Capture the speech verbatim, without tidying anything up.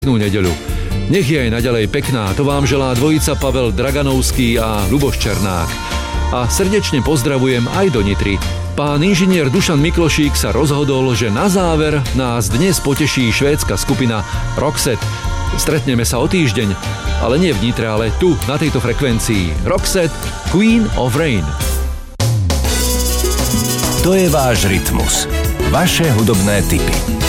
Peknú nedeľu. Nech je aj naďalej pekná, to vám želá dvojica Pavel Draganovský a Ľuboš Černák. A srdečne pozdravujem aj do Nitry. Pán inžinier Dušan Miklošík sa rozhodol, že na záver nás dnes poteší švédska skupina Roxette. Stretneme sa o týždeň, ale nie v Nitre, ale tu, na tejto frekvencii. Roxette, Queen of Rain. To je váš rytmus. Vaše hudobné tipy.